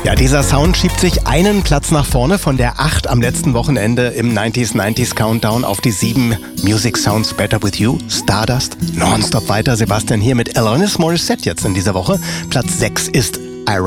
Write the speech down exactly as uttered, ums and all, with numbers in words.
Ja, dieser Sound schiebt sich einen Platz nach vorne von der acht am letzten Wochenende im neunziger neunziger Countdown auf die sieben. Music Sounds Better With You, Stardust, nonstop weiter. Sebastian hier mit Alanis Morissette jetzt in dieser Woche. Platz sechs ist